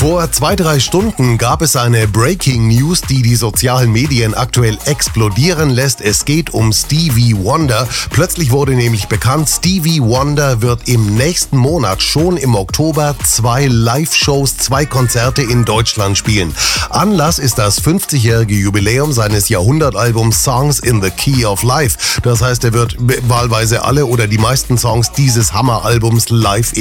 Vor 2-3 Stunden gab es eine Breaking News, die die sozialen Medien aktuell explodieren lässt. Es geht um Stevie Wonder. Plötzlich wurde nämlich bekannt, Stevie Wonder wird im nächsten Monat, schon im Oktober, 2 Live-Shows, 2 Konzerte in Deutschland spielen. Anlass ist das 50-jährige Jubiläum seines Jahrhundertalbums Songs in the Key of Life. Das heißt, er wird wahlweise alle oder die meisten Songs dieses Hammeralbums live